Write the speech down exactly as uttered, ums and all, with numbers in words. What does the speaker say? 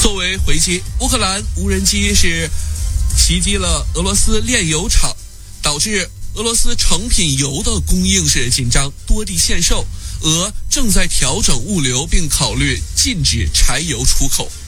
作为回击，乌克兰无人机是袭击了俄罗斯炼油厂，导致俄罗斯成品油的供应是紧张，多地限售。俄正在调整物流，并考虑禁止柴油出口。